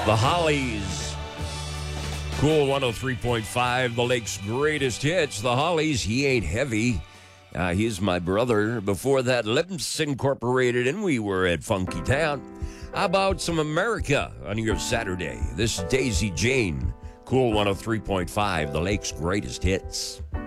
The Hollies. Cool 103.5, the Lake's greatest hits. The Hollies, He Ain't Heavy. He's my brother. Before that, Lips Incorporated, and we were at Funky Town. How about some America on your Saturday? This is Daisy Jane. Cool 103.5, the Lake's greatest hits.